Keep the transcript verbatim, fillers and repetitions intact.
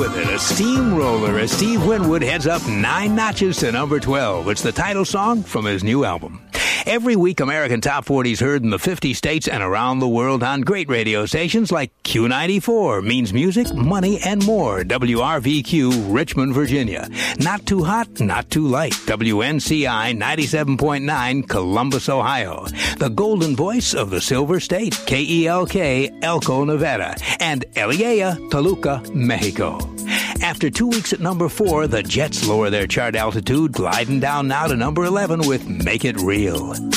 with it. A steamroller as Steve Winwood heads up nine notches to number twelve. It's the title song from his new album. Every week, American Top forty is heard in the fifty states and around the world on great radio stations like Q ninety-four, means music, money, and more. W R V Q, Richmond, Virginia. Not too hot, not too light. W N C I ninety-seven point nine, Columbus, Ohio. The golden voice of the Silver State, K E L K, Elko, Nevada. And Eliella, Toluca, Mexico. After two weeks at number four, the Jets lower their chart altitude, gliding down now to number eleven with Make It Real.